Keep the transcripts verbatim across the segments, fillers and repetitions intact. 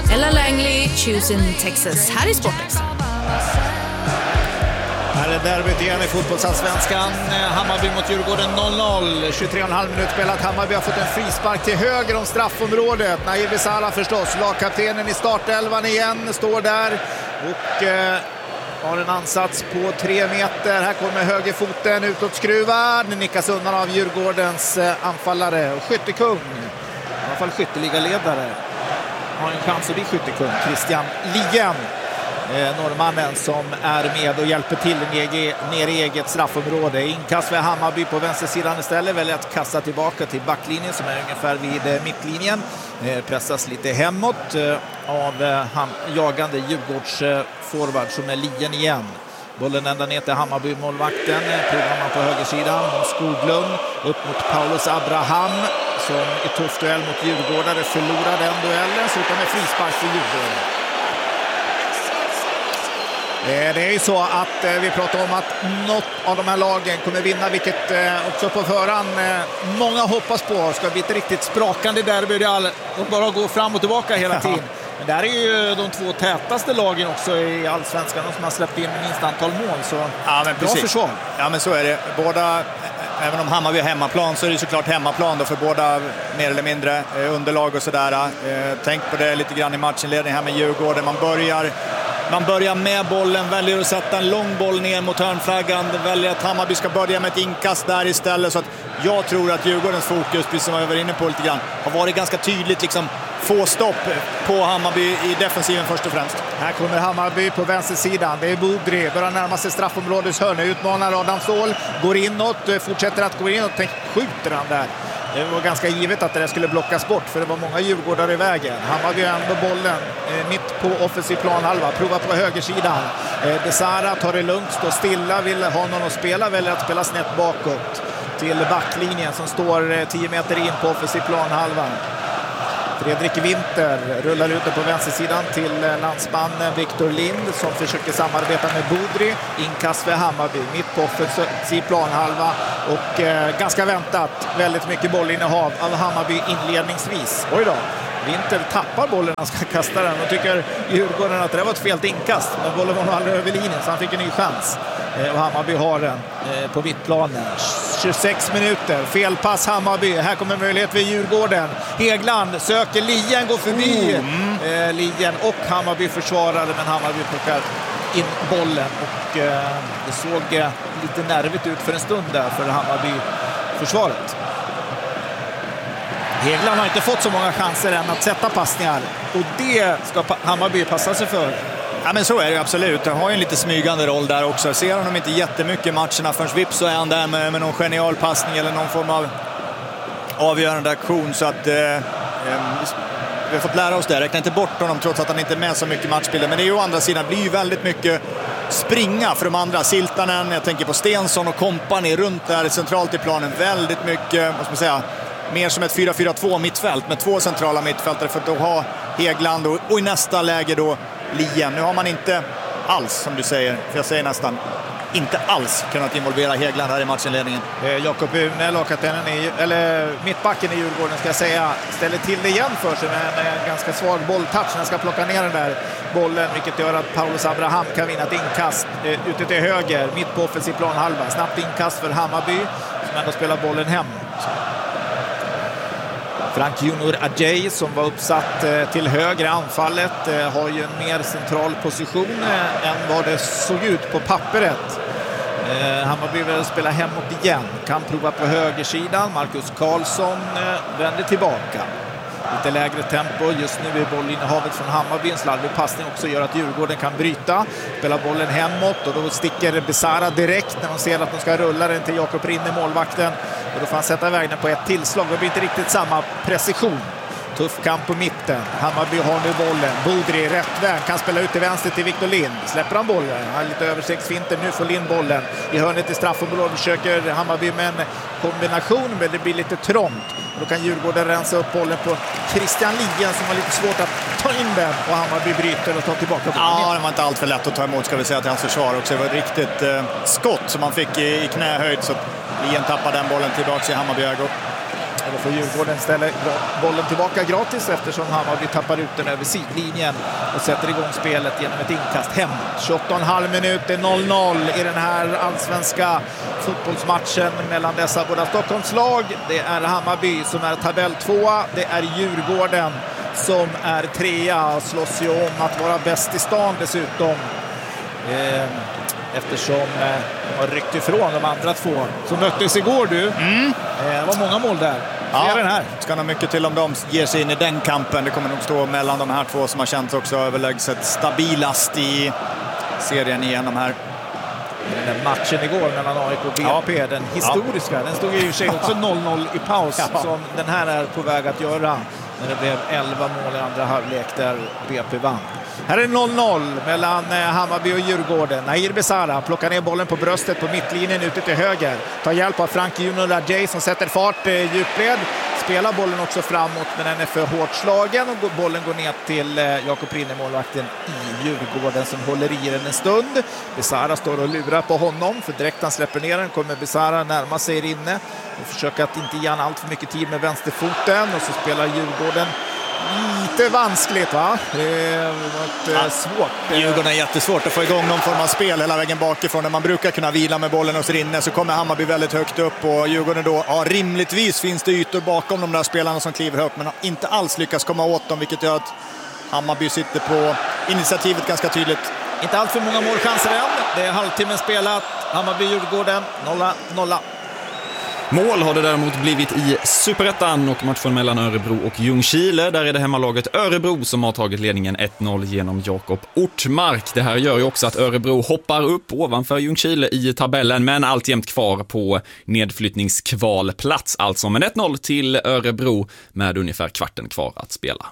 Ella Langley, Choosing Texas, här i Sportextra. Här är derbyt igen i fotbollsallsvenskan. Hammarby mot Djurgården noll noll. tjugotre och en halv minut spelat. Hammarby har fått en frispark till höger om straffområdet. Nair Besara förstås. Lagkaptenen i startelvan igen. Står där och eh, har en ansats på tre meter. Här kommer högerfoten utåt skruvad. Den nickas undan av Djurgårdens eh, anfallare. Och skyttekung, i alla fall skytteligaledare, har en chans att bli skyttekung. Christian Lien. Eh, norrmannen som är med och hjälper till ner i eget straffområde. Inkast för Hammarby på vänstersidan istället. Väljer att kasta tillbaka till backlinjen som är ungefär vid eh, mittlinjen. Eh, pressas lite hemåt eh, av eh, ham- jagande Djurgårds eh, forward som är Lien igen. Bollen ända ner till Hammarby-målvakten. Provar man på högersidan. Skoglund upp mot Paulus Abraham som i tuff duell mot Djurgårdare förlorar den duellen. Så utan med frispark för Djurgården. Det är ju så att eh, vi pratar om att något av de här lagen kommer vinna, vilket eh, också på förhand eh, många hoppas på. Ska bli ett riktigt sprakande derby där och bara gå fram och tillbaka hela tiden. Men där är ju de två tätaste lagen också i allsvenskan, de som har släppt in minst antal mål. Så ja, men bra precis. försvar. Ja, men så är det. Båda, även om Hammarby är hemmaplan så är det såklart hemmaplan då för båda mer eller mindre eh, underlag och sådär. Eh, tänk på det lite grann i matchinledningen här med Djurgården. Man börjar... Man börjar med bollen, väljer att sätta en lång boll ner mot hörnflaggan, väljer att Hammarby ska börja med ett inkast där istället. Så att jag tror att Djurgårdens fokus, precis som jag var inne på lite grann, har varit ganska tydligt liksom få stopp på Hammarby i defensiven först och främst. Här kommer Hammarby på vänstersidan. Det är Budri, börjar närma sig straffområdets hörn. Utmanar Adam Ståhl, går inåt, fortsätter att gå inåt, tänk, skjuter han där. Det var ganska givet att det skulle blockas bort för det var många Djurgårdare i vägen. Hammarby ändå bollen eh, mitt på offensiv planhalva. Provar på högersidan. Eh, Besara tar det lugnt, står stilla, vill ha någon att spela, väljer att spela snett bakåt till backlinjen som står eh, tio meter in på offensiv planhalva. Fredrik Winter rullar ut på vänstersidan till landsmannen Victor Lind som försöker samarbeta med Budri. Inkast för Hammarby mitt på offensiv planhalva och eh, ganska väntat väldigt mycket bollinnehav av Hammarby inledningsvis. Oj då, Winter tappar bollen, han ska kasta den och tycker Djurgården att det var ett fel inkast, men bollen var nog aldrig över linjen så han fick en ny chans. Eh, och Hammarby har den eh, på mittplanen. tjugosex minuter, felpass Hammarby. Här kommer möjlighet för Djurgården. Hegland söker, Lien går förbi mm. eh, Lien och Hammarby försvarade, men Hammarby plockar in bollen och eh, det såg eh, lite nervigt ut för en stund där för Hammarby-försvaret. Hegland har inte fått så många chanser än att sätta passningar och det ska Hammarby passa sig för. Ja, men så är det absolut. Han har ju en lite smygande roll där också. Ser honom inte jättemycket i matcherna förrän vips så är han där med, med någon genial passning eller någon form av avgörande aktion. Så att eh, eh, vi har fått lära oss det. Räkna inte bort honom trots att han inte är med så mycket i matchbilder. Men det är ju å andra sidan blir ju väldigt mycket springa för de andra. Siltanen, jag tänker på Stensson och kompani runt där centralt i planen. Väldigt mycket, vad ska man säga, mer som ett fyra fyra två mittfält med två centrala mittfältare för att då ha Hegland och, och i nästa läge då Lien. Nu har man inte alls, som du säger, för jag säger nästan inte alls kunnat involvera Hegland här i matchinledningen. Eh, Jakob Une, lagkaptenen i, eller mittbacken i Djurgården ska jag säga, ställer till det igen för sig med, med en ganska svag bolltouch. Han ska plocka ner den där bollen, vilket gör att Paulus Abraham kan vinna ett inkast eh, ute till höger, mitt på offensiv planhalva. Snabbt inkast för Hammarby som ändå spelar bollen hem. Frank Junior Adjei som var uppsatt eh, till höger i anfallet eh, har ju en mer central position eh, än vad det såg ut på pappret. Eh, Hammarby vill spela hemåt igen. Kan prova på högersidan. Marcus Karlsson eh, vänder tillbaka. Lite lägre tempo. Just nu är bollinnehavet från Hammarby. En slarvig passning också gör att Djurgården kan bryta. Spela bollen hemåt och då sticker Besara direkt när de ser att de ska rulla den till Jakob Rinne, målvakten. Och då får han sätta iväg den på ett tillslag. Det blir inte riktigt samma precision. Tuff kamp på mitten. Hammarby har nu bollen. Budri rätt väg. Kan spela ut till vänster till Victor Lind. Släpper han bollen. Han har lite översiktsfinter. Nu får Lind bollen. I hörnet i straffområdet försöker Hammarby med en kombination. Men det blir lite trångt. Och då kan Djurgården rensa upp bollen på Christian Lien som har lite svårt att ta in den. Och Hammarby bryter och tar tillbaka bollen. Ja, det var inte allt för lätt att ta emot, ska vi säga, till hans försvar också. Det var ett riktigt eh, skott som han fick i, i knähöjd. Så Lien tappar den bollen tillbaka i Hammarby ägo. Då får Djurgården ställa bollen tillbaka gratis eftersom Hammarby tappar ut den över sidlinjen och sätter igång spelet genom ett inkast hem. tjugoåtta och en halv minut, det är noll noll i den här allsvenska fotbollsmatchen mellan dessa båda Stockholmslag. Det är Hammarby som är tabell tvåa, det är Djurgården som är trea, slåss ju om att vara bäst i stan dessutom. Eh, eftersom eh, de har ryckt ifrån de andra två som möttes igår du. Mm. Eh, det var många mål där. Ja, den här. Ska nog mycket till om de ger sig in i den kampen. Det kommer nog stå mellan de här två som har känts också överlägset stabilast i serien igenom här. Den där matchen igår mellan A I K och B P, ja. Den historiska, ja. Den stod ju i sig också noll noll i paus, ja. Som den här är på väg att göra när det blev elva mål i andra halvlek där B P vann. Här är noll noll mellan Hammarby och Djurgården. Nahir Besara plockar ner bollen på bröstet på mittlinjen ute till höger. Tar hjälp av Frank Junior Ajay som sätter fart i djupled. Spelar bollen också framåt men den är för hårt slagen och bollen går ner till Jakob Rinne, målvakten i Djurgården som håller i den en stund. Besara står och lurar på honom för direkt han släpper ner den kommer Besara närma sig Rinne och försöker att inte ge han allt för mycket tid med vänsterfoten och så spelar Djurgården lite vanskligt va? Det är ja, svårt. Djurgården är jättesvårt att få igång någon form av spel hela vägen bakifrån. När man brukar kunna vila med bollen hos Rinne så kommer Hammarby väldigt högt upp och Djurgården då, ja rimligtvis finns det ytor bakom de där spelarna som kliver högt men har inte alls lyckats komma åt dem vilket gör att Hammarby sitter på initiativet ganska tydligt. Inte allt för många målchanser än. Det är halvtimmen spelat. Hammarby-Djurgården nolla nolla. Mål har det däremot blivit i Superettan och matchen mellan Örebro och Ljungskile. Där är det hemmalaget Örebro som har tagit ledningen ett noll genom Jakob Ortmark. Det här gör ju också att Örebro hoppar upp ovanför Ljungskile i tabellen men alltjämt kvar på nedflyttningskvalplats. Alltså med ett noll till Örebro med ungefär kvarten kvar att spela.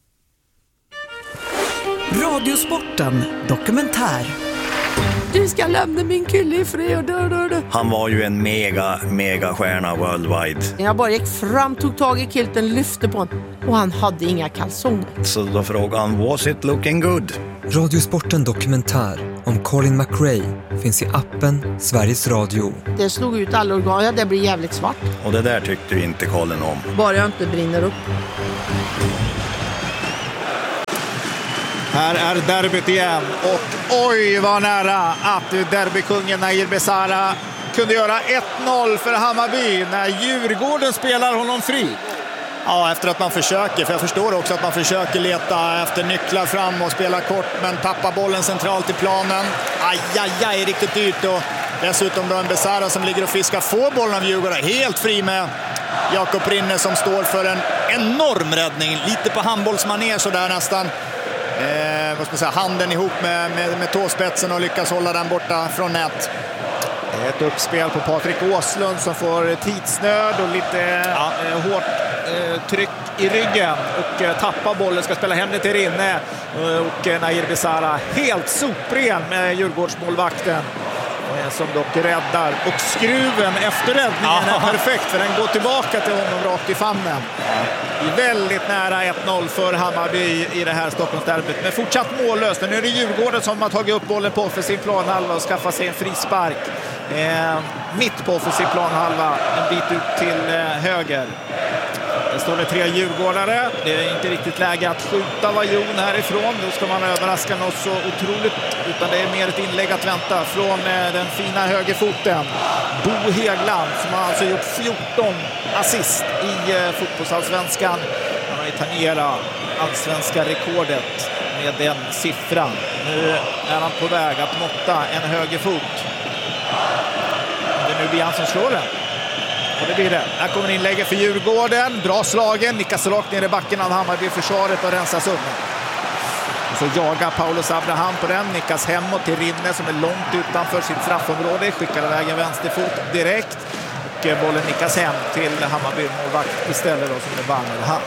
Radiosporten dokumentär. Du ska lämna min kille i fred. Han var ju en mega, mega stjärna worldwide. Jag bara gick fram, tog tag i kilten, lyfte på honom. Och han hade inga kalsonger. Så då frågade han, was it looking good? Radiosporten dokumentär om Colin McRae finns i appen Sveriges Radio. Det slog ut alla organ, ja, det blir jävligt svart. Och det där tyckte ju inte Colin om. Bara jag inte brinner upp. Här är derbyt igen och oj vad nära att derbykungen Nahir Besara kunde göra ett noll för Hammarby när Djurgården spelar honom fri. Ja, efter att man försöker, för jag förstår också att man försöker leta efter nycklar fram och spela kort men tappar bollen centralt i planen. Aj, aj, aj, riktigt dyrt och dessutom då en Besara som ligger och fiskar får bollen av Djurgården helt fri med Jakob Rinne som står för en enorm räddning, lite på handbollsmanér så där nästan. Eh, vad ska man säga, handen ihop med, med, med tåspetsen och lyckas hålla den borta från nät. Ett uppspel på Patrik Åslund som får tidsnöd och lite ja. eh, hårt eh, tryck i ryggen och eh, tappar bollen, ska spela hem det till Rinne eh, och eh, Nahir Besara helt sopren med Djurgårdsmålvakten eh, som dock räddar och skruven efter räddningen ja. är perfekt för den går tillbaka till honom rakt i famnen. Väldigt nära ett noll för Hammarby i det här Stockholmsderbyt. Men fortsatt mållöst. Nu är det Djurgården som har tagit upp bollen på offensiv planhalva och skaffat sig en frispark. Eh, mitt på offensiv planhalva. En bit ut till eh, höger. Det står det tre djurgårdare. Det är inte riktigt läge att skjuta Vajon härifrån. Då ska man överraska något så otroligt. Utan det är mer ett inlägg att vänta från eh, den fina högerfoten. Bo Hegland som har alltså gjort fjorton assist i eh, fotbollsallsvenskan. Han har ju tangerat allsvenska rekordet med den siffran. Nu är han på väg att måtta en högerfot. Det är nu blir han som slår den. Och det blir det. Här kommer inlägget för Djurgården. Bra slagen. Nickas rakt ner i backen av Hammarby-försvaret och rensas upp. Och så jagar Paulus Abraham på den. Nickas hemåt till Rinne som är långt utanför sitt straffområde. Skickar iväg en vänsterfot direkt. Och bollen nickas hem till Hammarby-målvakt istället då som är Barnerhamn.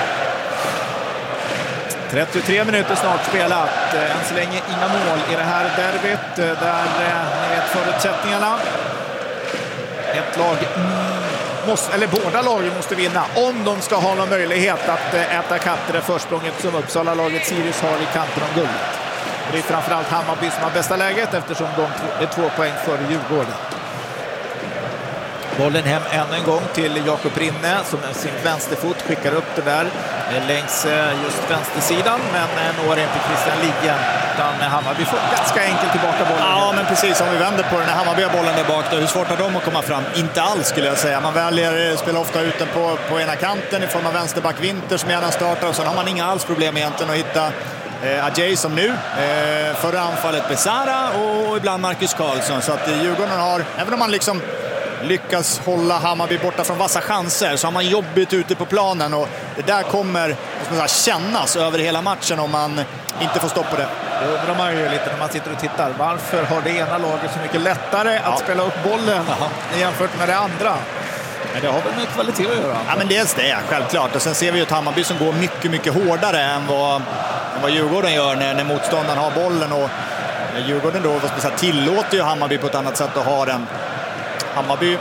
trettiotre minuter snart spelat. Än så länge inga mål i det här derbyt. Där ni vet förutsättningarna. Ett lag måste, eller båda lagen måste vinna om de ska ha någon möjlighet att äta kapp det försprånget som Uppsala-laget Sirius har i kampen om guldet. Det är framförallt Hammarby som har bästa läget eftersom de är två poäng före Djurgården. Bollen hem ännu en gång till Jakob Rinne som med sin vänsterfot skickar upp det där längs just vänstersidan, men når inte Christian Liggen, utan Hammarby får ganska enkelt tillbaka bollen. Ja, men precis, om vi vänder på den här Hammarby bollen där bak då, hur svårt har de att komma fram? Inte alls skulle jag säga. Man väljer spela ofta ut den på, på ena kanten i form av vänsterback Winter som gärna startar, och sen har man inga alls problem egentligen att hitta eh, Ajay som nu. Eh, förra anfallet Besara och ibland Marcus Karlsson, så att Djurgården har, även om man liksom lyckas hålla Hammarby borta från vassa chanser, så har man jobbigt ute på planen, och det där kommer säga, kännas över hela matchen om man inte får stopp på det. Det undrar man ju lite när man sitter och tittar. Varför har det ena laget så mycket lättare att ja. spela upp bollen Aha. jämfört med det andra? Men det har väl med kvalitet att göra? Ja, men dels det, självklart. Och sen ser vi ju ett Hammarby som går mycket, mycket hårdare än vad, än vad Djurgården gör när, när motståndaren har bollen. Och Djurgården då vad ska säga, tillåter ju Hammarby på ett annat sätt att ha den. Hammarby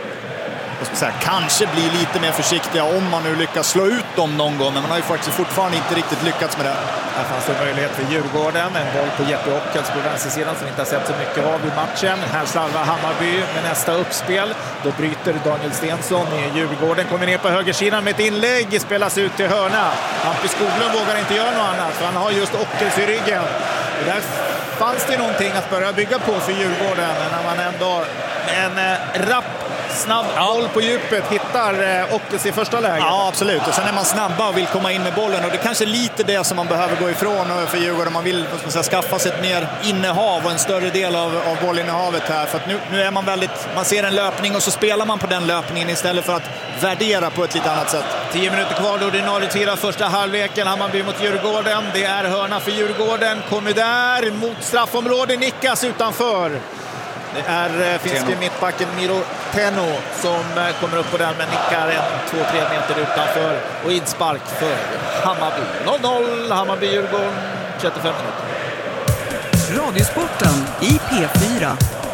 säga, kanske blir lite mer försiktiga om man nu lyckas slå ut dem någon gång, men man har ju faktiskt fortfarande inte riktigt lyckats med det. Här fanns det möjlighet för Djurgården, en boll på Jeppe Ockels på vänstersidan som inte har sett så mycket av i matchen. Här slarvar Hammarby med nästa uppspel. Då bryter Daniel Stensson i Djurgården, kommer ner på högersidan med ett inlägg, spelas ut till hörna. Hampus Skoglund vågar inte göra något annat, för han har just Ockels i ryggen. Och där fanns det någonting att börja bygga på för Djurgården, när man ändå en eh, rapp snabb boll på djupet hittar eh, Ockels i första läget. Ja, absolut. Och sen är man snabba och vill komma in med bollen, och det är kanske lite det som man behöver gå ifrån för Djurgården. Man vill man säga, skaffa sig ett mer innehav och en större del av, av bollinnehavet här, för att nu, nu är man väldigt, man ser en löpning och så spelar man på den löpningen istället för att värdera på ett lite annat sätt. Tio minuter kvar då, ordinarie tid av första halvleken. Hammarby mot Djurgården. Det är hörna för Djurgården. Kommer där mot straffområde, nickas utanför. Det är finske mittbacken Miro Tenno som kommer upp på den, men nickar en två tre meter utanför, och inspark för Hammarby. noll noll Hammarby-Djurgården, trettiofem minuter. Radiosporten i P fyra.